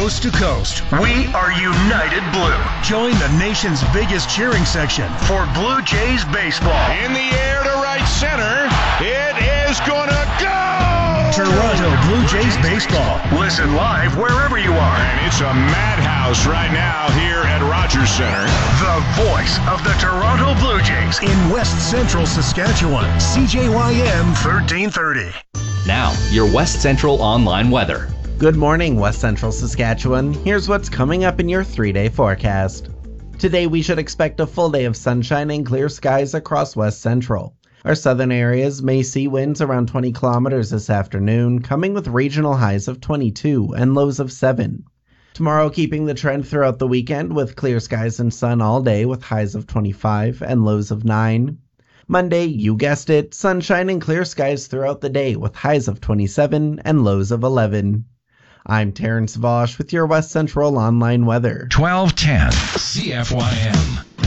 coast to coast. We are United Blue. Join the nation's biggest cheering section for Blue Jays baseball. In the air to right center. It is gonna go! Toronto Blue Jays baseball. Listen live wherever you are. And it's a madhouse right now here at Rogers Center. The voice of the Toronto Blue Jays in West Central Saskatchewan. CJYM 1330. Now, your West Central online weather. Good morning, West Central Saskatchewan. Here's what's coming up in your 3-day forecast. Today we should expect a full day of sunshine and clear skies across West Central. Our southern areas may see winds around 20 kilometers this afternoon, coming with regional highs of 22 and lows of 7. Tomorrow keeping the trend throughout the weekend with clear skies and sun all day with highs of 25 and lows of 9. Monday, you guessed it, sunshine and clear skies throughout the day with highs of 27 and lows of 11. I'm Terrence Vosch with your West Central online weather. 1210 CFYM.